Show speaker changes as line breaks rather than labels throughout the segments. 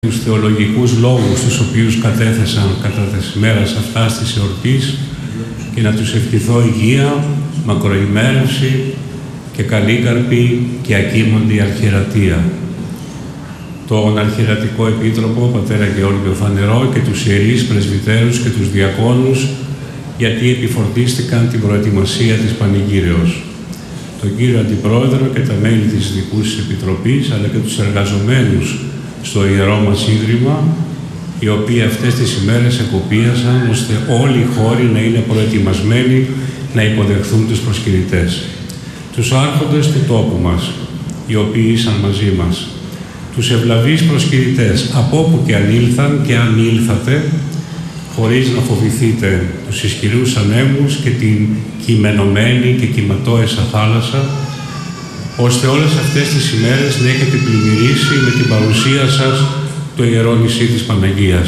τους θεολογικούς λόγους τους οποίους κατέθεσαν κατά τις ημέρες αυτάς της εορτής και να τους ευχηθώ υγεία, μακροημέρευση και καλήκαρπη και ακίμοντη αρχιερατεία. Τον Αρχιερατικό Επίτροπο, Πατέρα Γεώργιο Φανερό, και τους ιερείς πρεσβυτέρους και τους διακόνους, γιατί επιφορτίστηκαν την προετοιμασία της Πανηγύρεως. Τον κύριο Αντιπρόεδρο και τα μέλη της Ειδικούς Επιτροπής, αλλά και τους εργαζομένους στο Ιερό μας Ίδρυμα, οι οποίοι αυτές τις ημέρες εκοπίασαν ώστε όλοι οι χώροι να είναι προετοιμασμένοι να υποδεχθούν τους προσκυνητές. Τους άρχοντες του τόπου μας, οι οποίοι ήσαν μαζί μας, τους ευλαβείς προσκυνητές, από όπου και αν ήλθαν και αν ήλθατε, χωρίς να φοβηθείτε τους ισχυρούς ανέμους και την κειμενωμένη και κυματώεσα θάλασσα, ώστε όλες αυτές τις ημέρες να έχετε πλημμυρίσει με την παρουσία σας το Ιερό Νησί της Παναγίας.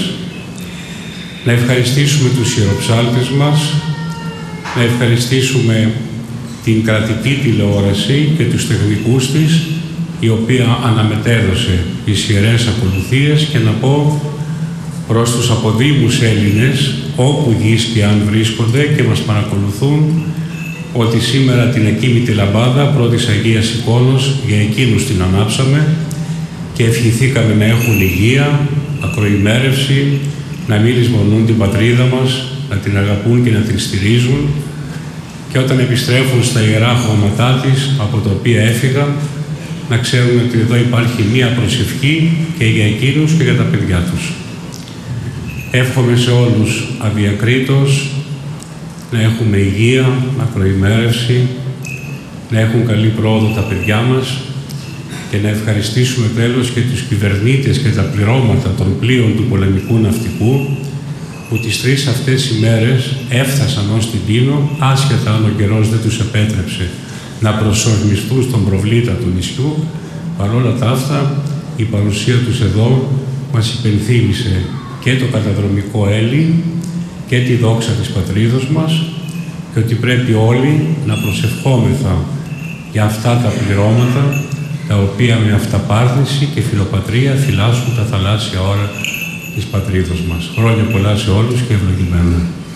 Να ευχαριστήσουμε τους ιεροψάλτες μας, να ευχαριστήσουμε την κρατική τηλεόραση και τους τεχνικούς της, η οποία αναμετέδωσε τις ιερές ακολουθίες, και να πω προς τους αποδήμους Έλληνες, όπου γης και αν βρίσκονται και μας παρακολουθούν, ότι σήμερα την εκοίμητη λαμπάδα πρώτης Αγίας Εικόνος για εκείνους την ανάψαμε και ευχηθήκαμε να έχουν υγεία, ακροημέρευση, να μην λησμονούν την πατρίδα μας, να την αγαπούν και να την στηρίζουν, και όταν επιστρέφουν στα ιερά χώματά της, από τα οποία έφυγαν, να ξέρουν ότι εδώ υπάρχει μία προσευχή και για εκείνους και για τα παιδιά τους. Εύχομαι σε όλους αδιακρίτως να έχουμε υγεία, ακροημέρευση, να έχουν καλή πρόοδο τα παιδιά μας, και να ευχαριστήσουμε τέλος και τους κυβερνήτες και τα πληρώματα των πλοίων του πολεμικού ναυτικού, που τις 3 αυτές ημέρες έφτασαν ως την Τίνο, άσχετα αν ο καιρός δεν τους επέτρεψε να προσορμιστούν στον προβλήτα του νησιού. Παρόλα τα αυτά, η παρουσία τους εδώ μας υπενθύμησε και το καταδρομικό έλλειμμα και τη δόξα της πατρίδος μας, και ότι πρέπει όλοι να προσευχόμεθα για αυτά τα πληρώματα, τα οποία με αυταπάρνηση και φιλοπατρία φυλάσσουν τα θαλάσσια ώρα της πατρίδος μας. Χρόνια πολλά σε όλους και ευλογημένα.